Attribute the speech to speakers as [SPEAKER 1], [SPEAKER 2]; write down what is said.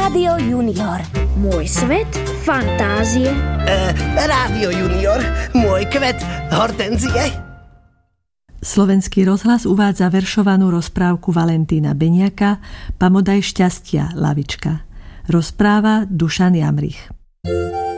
[SPEAKER 1] Rádio Junior.
[SPEAKER 2] Môj svet fantázie.
[SPEAKER 3] Rádio Junior. Môj kvet hortenzie.
[SPEAKER 4] Slovenský rozhlas uvádza veršovanú rozprávku Valentína Beniaka Pamodaj šťastia, lavička. Rozpráva Dušan Jamrich.